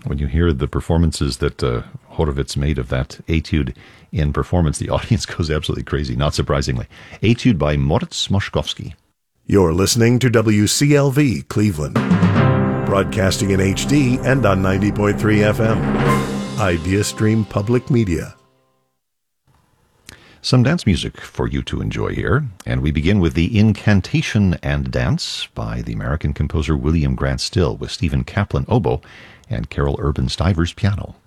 When you hear the performances that Horowitz made of that etude in performance, the audience goes absolutely crazy, not surprisingly. Etude by Moritz Moszkowski. You're listening to WCLV Cleveland, broadcasting in HD and on 90.3 FM. Idea Stream Public Media. Some dance music for you to enjoy here, and we begin with the Incantation and Dance by the American composer William Grant Still with Stephen Kaplan oboe and Carol Urban Stivers piano.